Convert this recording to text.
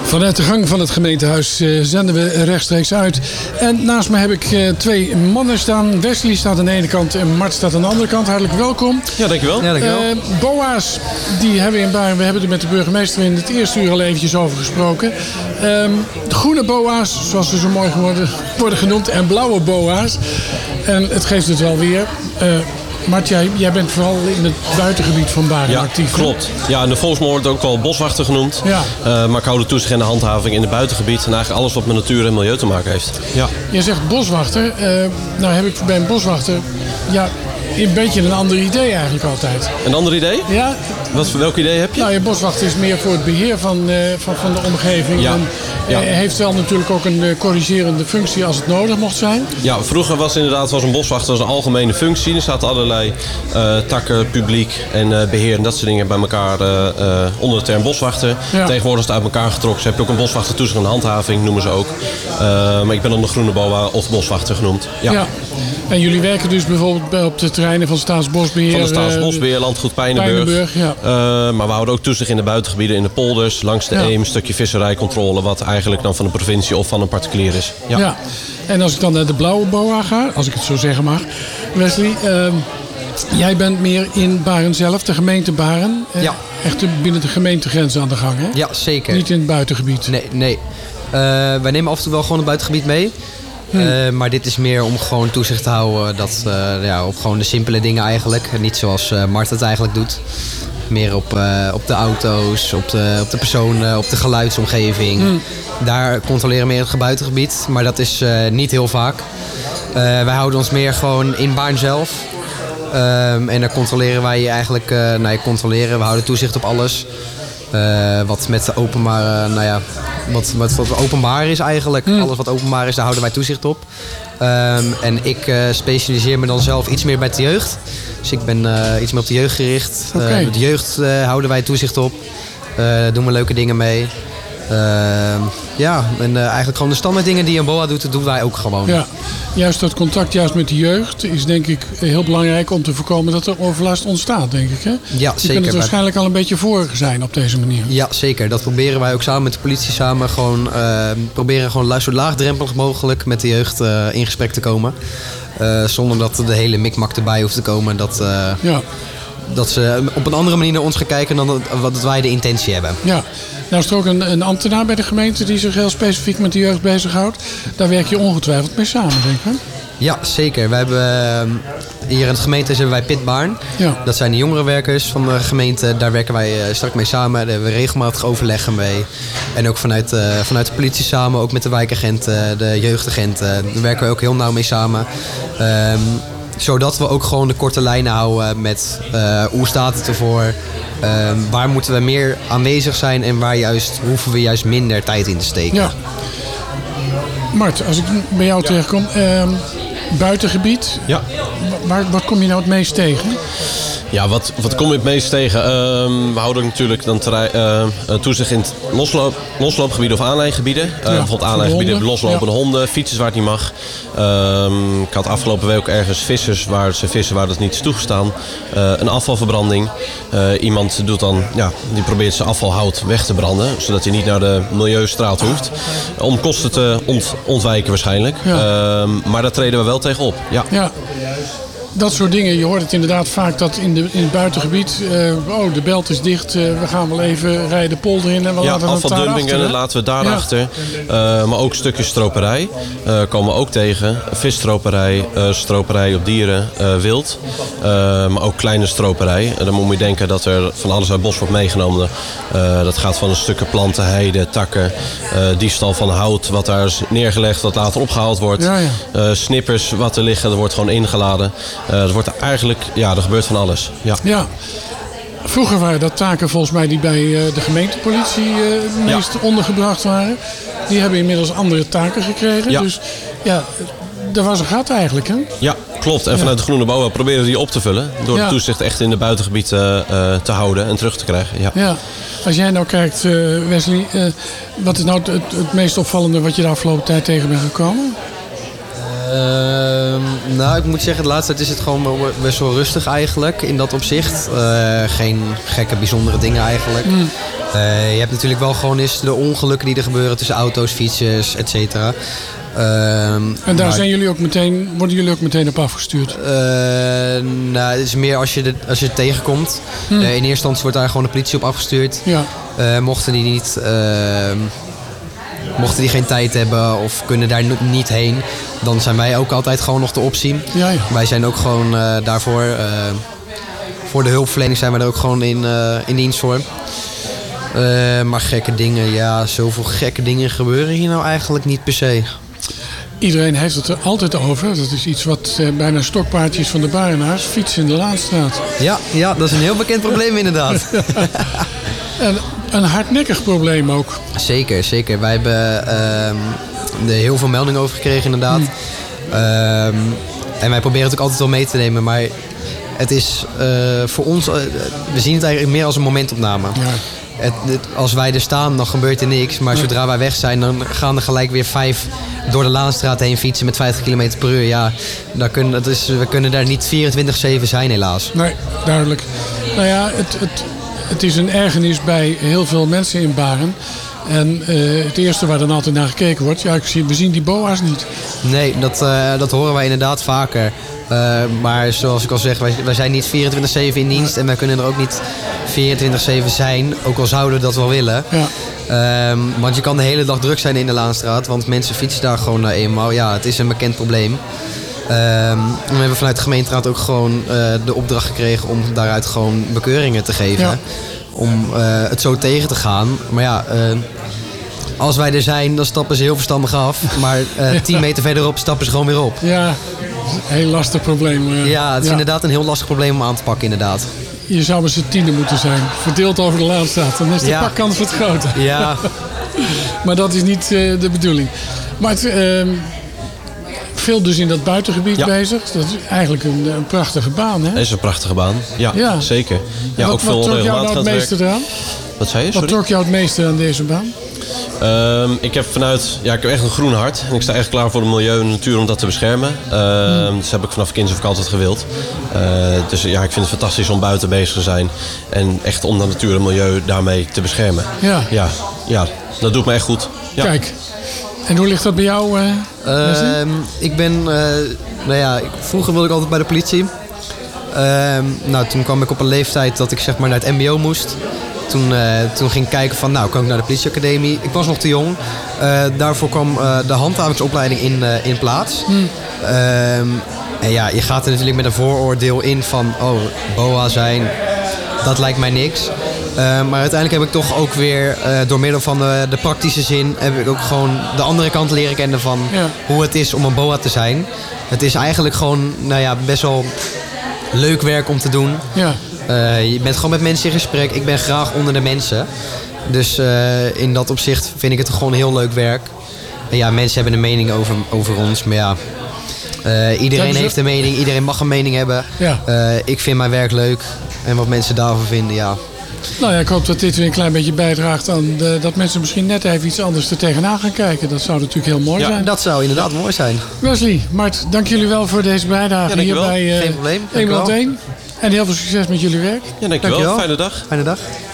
Vanuit de gang van het gemeentehuis zenden we rechtstreeks uit. En naast me heb ik twee mannen staan. Wesley staat aan de ene kant en Mart staat aan de andere kant. Hartelijk welkom. Ja, dankjewel. BOA's, die hebben we in Baren. We hebben er met de burgemeester in het eerste uur al eventjes over gesproken. De groene BOA's, zoals ze zo mooi worden genoemd. En blauwe BOA's. En het geeft het wel weer. Mart, jij bent vooral in het buitengebied van Baren actief. Klopt. Ja, in de volksmond wordt ook wel boswachter genoemd. Ja. Maar ik hou de toezicht en de handhaving in het buitengebied. En eigenlijk alles wat met natuur en milieu te maken heeft. Ja. Je zegt boswachter. Nou heb ik bij een boswachter een beetje een ander idee eigenlijk altijd. Een ander idee? Ja. Welk idee heb je? Nou, je boswachter is meer voor het beheer van de omgeving. Ja. En heeft wel natuurlijk ook een corrigerende functie als het nodig mocht zijn. Ja, vroeger was een boswachter een algemene functie. Er zaten allerlei takken, publiek en beheer en dat soort dingen bij elkaar onder de term boswachter. Ja. Tegenwoordig is het uit elkaar getrokken. Dus heb je ook een boswachter toezicht en handhaving, noemen ze ook. Maar ik ben dan de groene BOA of boswachter genoemd. Ja. En jullie werken dus bijvoorbeeld op de terreinen van Staatsbosbeheer? Van de Staatsbosbeheer, Landgoed Pijnenburg. Ja. Maar we houden ook toezicht in de buitengebieden, in de polders, langs de Eem, een stukje visserijcontrole, wat eigenlijk dan van de provincie of van een particulier is. Ja. En als ik dan naar de blauwe BOA ga, als ik het zo zeggen mag, Wesley, jij bent meer in Baren zelf, de gemeente Baren. Echt binnen de gemeentegrenzen aan de gang, hè? Ja, zeker. Niet in het buitengebied. Nee. Wij nemen af en toe wel gewoon het buitengebied mee. Maar dit is meer om gewoon toezicht te houden op gewoon de simpele dingen eigenlijk. Niet zoals Mart het eigenlijk doet. Meer op de auto's, op de personen, op de geluidsomgeving. Daar controleren we meer het buitengebied. Maar dat is niet heel vaak. Wij houden ons meer gewoon in Baarn zelf. En daar controleren wij eigenlijk... we houden toezicht op alles. Wat met de openbare, wat openbaar is eigenlijk. Alles wat openbaar is, daar houden wij toezicht op. En ik specialiseer me dan zelf iets meer bij de jeugd. Dus ik ben iets meer op de jeugd gericht. Met de jeugd houden wij toezicht op. Doen we leuke dingen mee. En eigenlijk gewoon de standaard dingen die een BOA doet, dat doen wij ook gewoon. Ja, juist dat contact met de jeugd is denk ik heel belangrijk om te voorkomen dat er overlast ontstaat, denk ik. Hè? Ja, zeker. Je kunt het waarschijnlijk al een beetje voor zijn op deze manier. Ja, zeker. Dat proberen wij ook samen met de politie proberen gewoon zo laagdrempelig mogelijk met de jeugd in gesprek te komen. Zonder dat de hele mikmak erbij hoeft te komen. Dat ze op een andere manier naar ons gaan kijken dan wat wij de intentie hebben. Ja. Nou is er ook een ambtenaar bij de gemeente die zich heel specifiek met de jeugd bezighoudt. Daar werk je ongetwijfeld mee samen, denk ik. Ja, zeker. We hebben hier in het gemeentehuis hebben wij Pit Baarn. Ja. Dat zijn de jongerenwerkers van de gemeente. Daar werken wij strak mee samen. Daar hebben we regelmatig overleggen mee. En ook vanuit de politie samen, ook met de wijkagenten, de jeugdagenten. Daar werken we ook heel nauw mee samen. Zodat we ook gewoon de korte lijnen houden met hoe staat het ervoor. Waar moeten we meer aanwezig zijn en waar hoeven we juist minder tijd in te steken. Ja. Mart, als ik bij jou terechtkom, buitengebied, wat kom je nou het meest tegen? Ja, wat kom je het meest tegen? We houden natuurlijk dan toezicht in losloopgebieden of aanlijngebieden. Bijvoorbeeld aanlijngebieden, loslopende honden, fietsers waar het niet mag. Ik had afgelopen week ook ergens vissers waar ze vissen waar dat niet is toegestaan. Een afvalverbranding. Iemand die probeert zijn afvalhout weg te branden, zodat hij niet naar de milieustraat hoeft. Om kosten te ontwijken waarschijnlijk. Ja. Maar daar treden we wel tegen op. Ja. Dat soort dingen, je hoort het inderdaad vaak dat in het buitengebied, de belt is dicht, we gaan wel even rijden de polder in en we laten het afvaldumping en laten we daarachter. Maar ook stukjes stroperij komen we ook tegen. Visstroperij, stroperij op dieren, wild. Maar ook kleine stroperij. Dan moet je denken dat er van alles uit het bos wordt meegenomen. Dat gaat van een stukken planten, heide, takken, diefstal van hout wat daar is neergelegd, wat later opgehaald wordt. Snippers wat er liggen, dat wordt gewoon ingeladen. Er wordt eigenlijk, er gebeurt van alles. Ja. Vroeger waren dat taken volgens mij die bij de gemeentepolitie meest ondergebracht waren. Die hebben inmiddels andere taken gekregen. Ja. Dus er was een gat eigenlijk, hè? Ja, klopt. En vanuit de Groene BOA proberen die op te vullen. Door het toezicht echt in de buitengebieden te houden en terug te krijgen. Ja. Als jij nou kijkt, Wesley, wat is nou het meest opvallende wat je de afgelopen tijd tegen bent gekomen? Ik moet zeggen, de laatste tijd is het gewoon best wel rustig eigenlijk in dat opzicht. Geen gekke bijzondere dingen eigenlijk. Je hebt natuurlijk wel gewoon eens de ongelukken die er gebeuren tussen auto's, fietsers, et cetera. En daar worden jullie ook meteen op afgestuurd? Nou, het is meer als je het tegenkomt. In eerste instantie wordt daar gewoon de politie op afgestuurd. Ja. Mochten die geen tijd hebben of kunnen daar niet heen, dan zijn wij ook altijd gewoon nog de optie. Ja. Wij zijn ook gewoon daarvoor. Voor de hulpverlening zijn we er ook gewoon in dienst voor. Maar gekke dingen, ja, zoveel gekke dingen gebeuren hier nou eigenlijk niet per se. Iedereen heeft het er altijd over. Dat is iets wat bijna stokpaardjes van de Barenaars, fietsen in de Laanstraat. Ja, dat is een heel bekend probleem inderdaad. En een hardnekkig probleem ook. Zeker. Wij hebben er heel veel meldingen over gekregen inderdaad. En wij proberen het ook altijd wel mee te nemen, maar het is voor ons, we zien het eigenlijk meer als een momentopname. Ja. Als wij er staan, dan gebeurt er niks. Maar zodra wij weg zijn, dan gaan er gelijk weer 5 door de Laanstraat heen fietsen met 50 km per uur. Ja, we kunnen daar niet 24/7 zijn helaas. Nee, duidelijk. Nou ja, het is een ergernis bij heel veel mensen in Baren. En het eerste waar dan altijd naar gekeken wordt, we zien die boa's niet. Nee, dat horen wij inderdaad vaker. Maar zoals ik al zeg, wij zijn niet 24/7 in dienst en wij kunnen er ook niet 24/7 zijn, ook al zouden we dat wel willen. Ja. Want je kan de hele dag druk zijn in de Laanstraat, want mensen fietsen daar gewoon eenmaal. Ja, het is een bekend probleem. We hebben vanuit de gemeenteraad ook gewoon de opdracht gekregen om daaruit gewoon bekeuringen te geven. Ja. Om het zo tegen te gaan. Maar ja, als wij er zijn, dan stappen ze heel verstandig af. Maar 10 meter verderop stappen ze gewoon weer op. Ja, een heel lastig probleem. Ja, het is inderdaad een heel lastig probleem om aan te pakken, inderdaad. Je zou met z'n 10 moeten zijn. Verdeeld over de Laanstraat. Dan is de pakkans wat groter. Ja. Maar dat is niet de bedoeling. Maar veel dus in dat buitengebied bezig. Dat is eigenlijk een prachtige baan, hè? Dat is een prachtige baan, ja. Zeker. Ja, ook veel wat trok jou nou het meeste eraan? Wat zei je? Sorry? Wat trok jou het meeste aan deze baan? Ik heb echt een groen hart. En ik sta echt klaar voor het milieu en natuur om dat te beschermen. Dus heb ik vanaf kinds af ook altijd gewild. Dus ja, ik vind het fantastisch om buiten bezig te zijn. En echt om de natuur en milieu daarmee te beschermen. Ja, dat doet me echt goed. Ja. Kijk. En hoe ligt dat bij jou? Vroeger wilde ik altijd bij de politie. Toen kwam ik op een leeftijd dat ik zeg maar naar het mbo moest. Toen ging ik kijken van, kan ik naar de politieacademie? Ik was nog te jong. Daarvoor kwam de handhavingsopleiding in plaats. En ja, je gaat er natuurlijk met een vooroordeel in van, BOA zijn, dat lijkt mij niks. Maar uiteindelijk heb ik toch ook weer, door middel van de praktische zin, heb ik ook gewoon de andere kant leren kennen van hoe het is om een BOA te zijn. Het is eigenlijk gewoon, best wel leuk werk om te doen. Ja. Je bent gewoon met mensen in gesprek. Ik ben graag onder de mensen. Dus in dat opzicht vind ik het gewoon heel leuk werk. En ja, mensen hebben een mening over ons. Maar ja, iedereen heeft een mening. Iedereen mag een mening hebben. Ja. Ik vind mijn werk leuk. En wat mensen daarvan vinden, ja. Nou ja, ik hoop dat dit weer een klein beetje bijdraagt aan dat mensen misschien net even iets anders er tegenaan gaan kijken. Dat zou natuurlijk heel mooi zijn. Dat zou inderdaad mooi zijn. Wesley, Mart, dank jullie wel voor deze bijdrage hier bij 101. En heel veel succes met jullie werk. Ja, dankjewel. Fijne dag. Fijne dag.